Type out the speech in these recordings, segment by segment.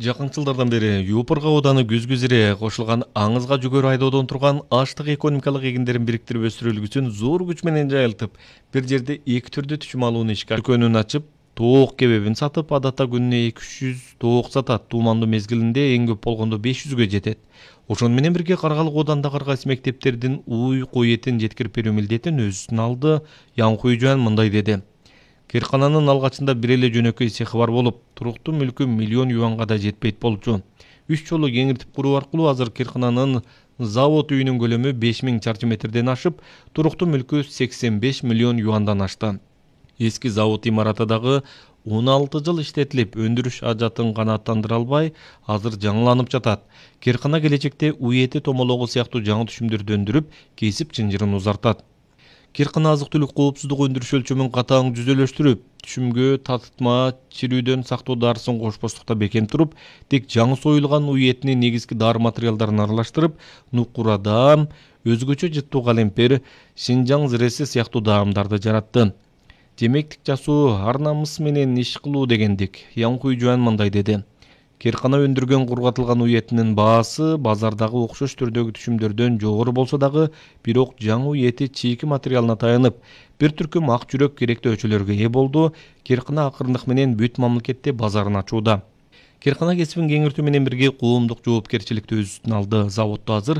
Жакын жылдардан бери Юпурга ооданы күзгүзире кошулган аңызга жүгөр айдоодон турган аштык экономикалык эгиндерин бириктирип өстүрүлгүсүн зор күч менен жайылтып, бир жерде эки түрдүү түчүм алууну ишке дүкөнүн ачып, тоок кебебин сатып, адатта күнүнө 200 тоок сатат. Туумандуу мезгилинде эң көп болгондо 500гө жетет. Ошону менен бирге Каргалык оодандагы ар кайсы мектептердин уй, кой этин жеткирип берүү милдетин өз үстүнө алды. Янкуй Жуан мындай деди. Киркананын алгачында бир эле жөнөкөй цехи бар болуп, туруктуу мүлкү миллион юанга да жетпейт болчу. 3 жолу кеңиртип куруу аркылуу азыр Киркананын завод үйүнүн көлөмү 5000 чарчы метрден ашып, туруктуу мүлкү 85 миллион юандан ашты. Эски завод имараты дагы 16 жыл иштетилип, өндүрүш ажатын канааттандыра албай, азыр жаңыланып жатат. Киркана келечекте уй эти, томологу сыяктуу жаңы түшүмдөрдү өндүрүп, кесип чынжырын узартат. Киркана азык-түлүк коопсуздугу өндүрүш өлчөмүн катаң жүзөлөштүрүп, түшүмгө татытма, чирүүдөн сактоо дарысын кошпостукта бекем туруп, тек жаңы союлган уй этинин негизги дары материалдарын аралаштырып, нукура даам, өзгөчө жыттуу калемпер, Шинжаң зиреси сыяктуу даамдарды жаратты. Жемектик жасоо ар намыс менен иш кылуу дегендик. Янкуй Жуан мындай деди. Киркана өндүргөн кургатылган уй этинин баасы базардагы окшош түрдөгү түшүмдөрдөн жогору болсо дагы, бирок жаңы уй эти чийки материалына таянып, бир түркүм ак жүрөк керектүү өчөлөргө ээ болду. Киркана акырындык менен бүт мамлекетте базарын ачууда. Киркана кесибин кеңиртүү менен бирге коомдук жоопкерчиликти өз үстүнө алды. Заводдо азыр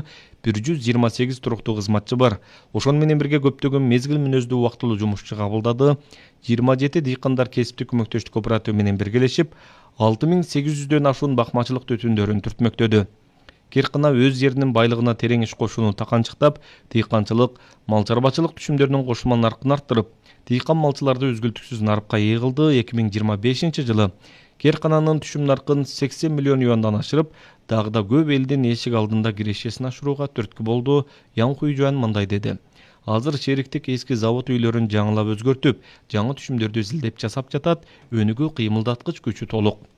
128 туруктуу кызматчы бар. Ошону менен бирге көптөгөн мезгил мүнөздүү убактылуу жумушчу кабылдады. 27 дыйкандар кесиптик көмөктөштүк кооперативы менен биргелешип, 6800дөн ашуун бакмачылык түтүндөрүн түртмөктөдү. Киркана өз жеринин байлыгына терең иш кошууну таканчыктап, дыйканчылык, мал чарбачылык түшүмдөрүнүн кошулма наркын арттырып, дыйкан малчыларды үзгүлтүксүз нарыкка ээ кылды. 2025 жылы Киркананын түшүм наркын 80 миллион юандан ашырып, дагы да көп элдин эшик алдында кирешесин ашырууга түрткү болду. Янкуй Жуан мындай деди. Азыр шериктик эски завод үйлөрүн жаңылап өзгөртүп, жаңы түшүмдөрдү изилдеп жасап жатат, өнүгүү кыймылдаткыч күчү толук.